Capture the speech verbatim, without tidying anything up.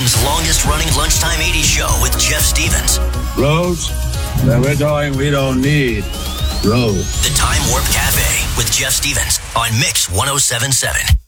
Time's longest-running lunchtime eighties show with Jeff Stevens. Roads that we're going, we don't need roads. The Time Warp Cafe with Jeff Stevens on Mix one oh seven point seven.